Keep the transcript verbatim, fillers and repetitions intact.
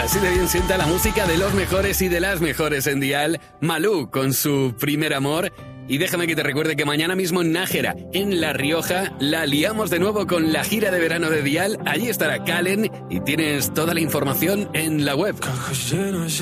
Así de bien sienta la música de los mejores y de las mejores en Dial. Malú con su Primer Amor. Y déjame que te recuerde que mañana mismo en Nájera, en La Rioja, la liamos de nuevo con la gira de verano de Dial. Allí estará Calen y tienes toda la información en la web.